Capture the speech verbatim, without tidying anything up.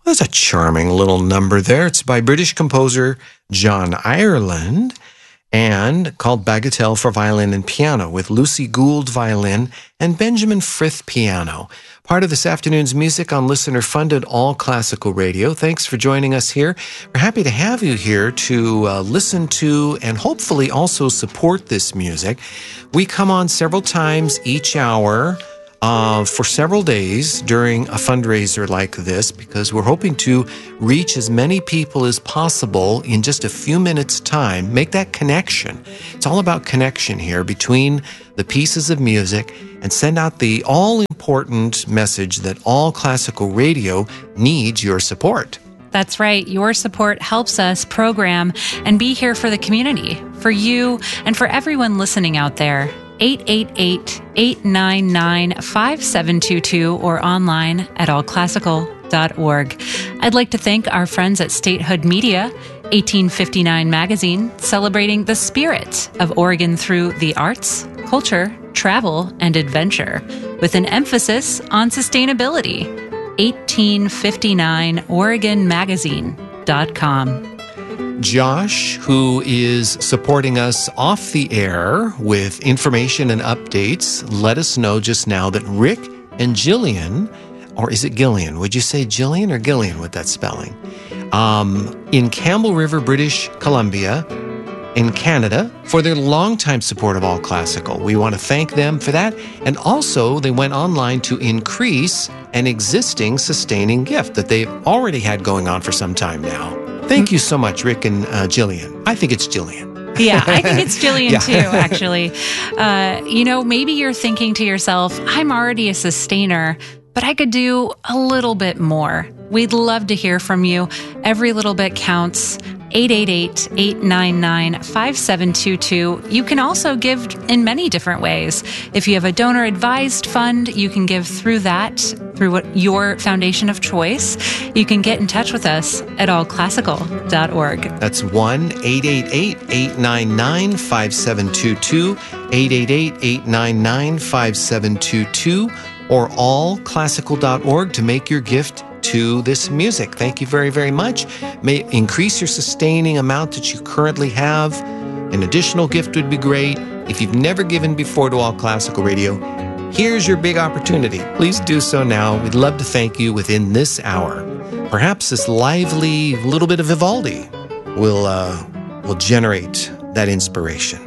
That's a charming little number there. It's by British composer John Ireland and called Bagatelle for Violin and Piano with Lucy Gould violin and Benjamin Frith piano. Part of this afternoon's music on listener-funded All Classical Radio. Thanks for joining us here. We're happy to have you here to uh, listen to and hopefully also support this music. We come on several times each hour Uh, for several days during a fundraiser like this because we're hoping to reach as many people as possible in just a few minutes' time. Make that connection. It's all about connection here between the pieces of music and send out the all-important message that All Classical Radio needs your support. That's right. Your support helps us program and be here for the community, for you, and for everyone listening out there. eight eight eight, eight nine nine, five seven two two or online at all classical dot org. I'd like to thank our friends at Statehood Media, eighteen fifty-nine Magazine, celebrating the spirit of Oregon through the arts, culture, travel, and adventure, with an emphasis on sustainability. eighteen fifty-nine oregon magazine dot com. Josh, who is supporting us off the air with information and updates, let us know just now that Rick and Jillian, or is it Gillian? Would you say Jillian or Gillian with that spelling? Um, in Campbell River, British Columbia, in Canada, for their longtime support of All Classical. We want to thank them for that. And also, they went online to increase an existing sustaining gift that they've already had going on for some time now. Thank you so much, Rick and uh, Jillian. I think it's Jillian. Yeah, I think it's Jillian Yeah. too, actually. Uh, you know, maybe you're thinking to yourself, I'm already a sustainer, but I could do a little bit more. We'd love to hear from you. Every little bit counts. eight eight eight, eight nine nine, five seven two two. You can also give in many different ways. If you have a donor-advised fund, you can give through that, through what your foundation of choice. You can get in touch with us at all classical dot org. That's one eight eight eight, eight nine nine, five seven two two, eight eight eight, eight nine nine, five seven two two, or all classical dot org to make your gift to this music. Thank you very, very much. May increase your sustaining amount that you currently have. An additional gift would be great. If you've never given before to All Classical Radio, here's your big opportunity. Please do so now. We'd love to thank you within this hour. Perhaps this lively little bit of Vivaldi will uh, will generate that inspiration.